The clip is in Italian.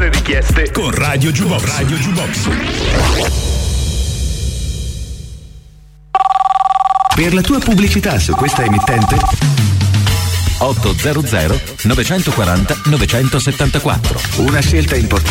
le richieste con Radio Jukebox. Radio Jukebox. Per la tua pubblicità su questa emittente 800 940 974. una scelta importante.